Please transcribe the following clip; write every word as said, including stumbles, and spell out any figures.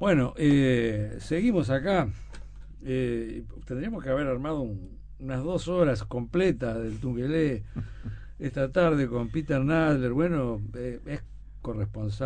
Bueno, eh, seguimos acá. Eh, tendríamos que haber armado un- unas dos horas completas del Tungelé esta tarde con Peter Nadler. Bueno, eh, es corresponsal